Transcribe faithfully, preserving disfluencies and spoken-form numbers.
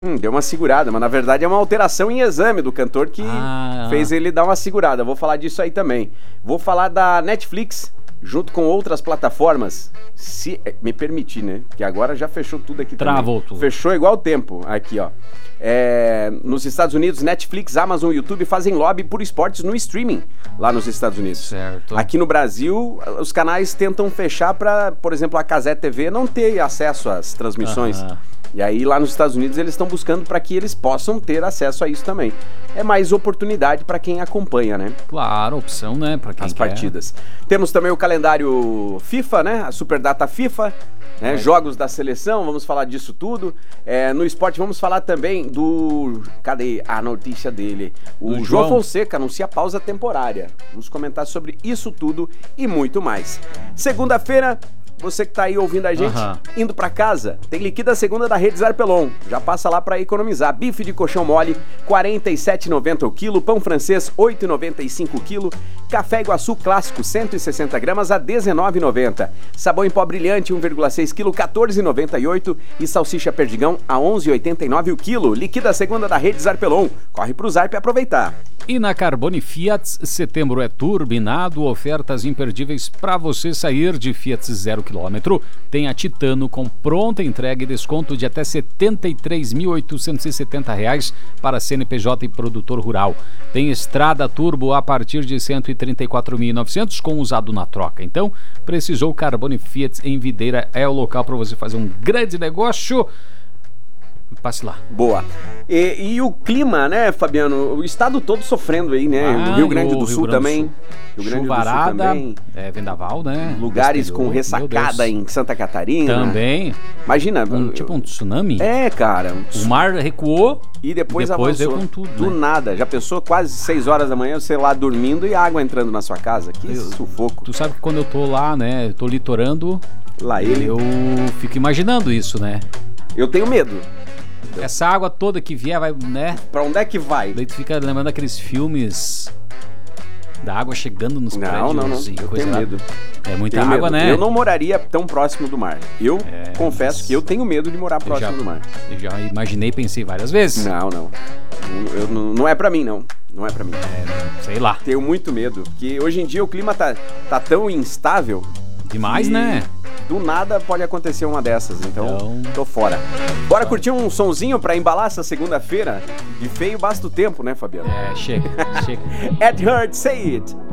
Hum, deu uma segurada, mas na verdade é uma alteração em exame do cantor que ah, fez ele dar uma segurada. Vou falar disso aí também. Vou falar da Netflix, junto com outras plataformas, se me permitir, né? Porque agora já fechou tudo aqui também. Travou tudo. Fechou igual o tempo, aqui ó. É, nos Estados Unidos, Netflix, Amazon e YouTube fazem lobby por esportes no streaming, lá nos Estados Unidos. Certo. Aqui no Brasil, os canais tentam fechar para, por exemplo, a Cazé T V não ter acesso às transmissões. Uh-huh. E aí lá nos Estados Unidos eles estão buscando para que eles possam ter acesso a isso também. É mais oportunidade para quem acompanha, né? Claro, opção, né? Para quem As quer. partidas. Temos também o calendário FIFA, né? A Superdata FIFA, né? É. Jogos da seleção, vamos falar disso tudo. É, no esporte vamos falar também do... Cadê a notícia dele? O do João Fonseca anuncia pausa temporária. Vamos comentar sobre isso tudo e muito mais. Segunda-feira... Você que tá aí ouvindo a gente, uhum. indo pra casa, tem liquida segunda da Rede Zarpelon. Já passa lá pra economizar. Bife de colchão mole, quarenta e sete reais e noventa centavos o quilo. Pão francês, oito reais e noventa e cinco centavos o quilo. Café Iguaçu clássico, cento e sessenta gramas a dezenove reais e noventa centavos. Sabão em pó brilhante, um vírgula seis quilos, quatorze reais e noventa e oito centavos. E salsicha perdigão a onze reais e oitenta e nove centavos o quilo. Liquida segunda da Rede Zarpelon. Corre pro Zarp aproveitar. E na Carbone Fiat, setembro é turbinado, ofertas imperdíveis para você sair de Fiat zero quilômetro. Tem a Titano com pronta entrega e desconto de até setenta e três mil oitocentos e setenta reais para C N P J e produtor rural. Tem Estrada Turbo a partir de cento e trinta e quatro mil e novecentos com usado na troca. Então, precisou Carbone Fiat em Videira, é o local para você fazer um grande negócio. Passe lá. Boa. E, e o clima, né, Fabiano? O estado todo sofrendo aí, né? Ah, o Rio Grande do Rio Sul Grande também. Sul. Rio Grande Chuvarada, do Sul também. É, vendaval, né? Lugares Despedou, com ressacada em Santa Catarina. Também. Imagina. Um, eu, tipo um tsunami? É, cara. Um o mar recuou e depois, depois avançou. veio com tudo, Do né? nada. Já pensou quase seis horas da manhã, você lá dormindo e água entrando na sua casa? Que eu, sufoco. Tu sabe que quando eu tô lá, né? Eu tô litorando. Lá ele. Eu fico imaginando isso, né? Eu tenho medo. Essa água toda que vier vai, né? Pra onde é que vai? Daí tu fica lembrando aqueles filmes da água chegando nos não, prédios. Não, não, não. E eu coisa tenho lá. medo. É muita tenho água, medo. né? Eu não moraria tão próximo do mar. Eu é, confesso mas... que eu tenho medo de morar próximo já, do mar. Eu já imaginei, pensei várias vezes. Não, não. Eu, não, não é pra mim, não. Não é pra mim. É, sei lá. Tenho muito medo. Porque hoje em dia o clima tá, tá tão instável. Demais, né? Do nada pode acontecer uma dessas, então, então... tô fora. Bora curtir um sonzinho pra embalar essa segunda-feira? De feio basta o tempo, né, Fabiano? É, chega, chega. Ed Hurt, Say It.